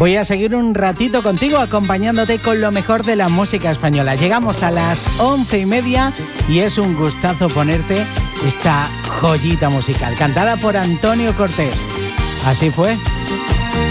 Voy a seguir un ratito contigo acompañándote con lo mejor de la música española. Llegamos a las 11:30 y es un gustazo ponerte esta joyita musical, cantada por Antonio Cortés. Así fue.